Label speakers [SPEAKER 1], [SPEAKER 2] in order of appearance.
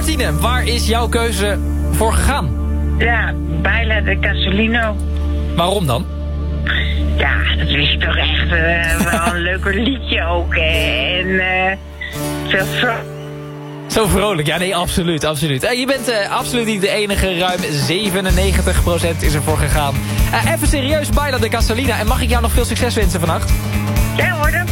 [SPEAKER 1] Martine, waar is jouw keuze voor gegaan?
[SPEAKER 2] Ja, Baila de Gasolino.
[SPEAKER 1] Waarom dan?
[SPEAKER 2] Ja, dat is toch echt wel een leuker liedje ook. En veel
[SPEAKER 1] Zo vrolijk, ja nee, absoluut. Je bent absoluut niet de enige, ruim 97% is ervoor gegaan. Even serieus, Baila de Gasolina. En mag ik jou nog veel succes wensen vannacht?
[SPEAKER 2] Ja hoor,